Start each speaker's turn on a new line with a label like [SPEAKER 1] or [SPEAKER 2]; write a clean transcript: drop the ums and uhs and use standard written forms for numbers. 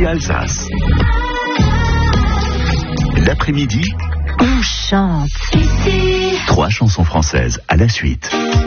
[SPEAKER 1] Poésie Alsace. L'après-midi,
[SPEAKER 2] on chante.
[SPEAKER 1] 3 chansons françaises à la suite.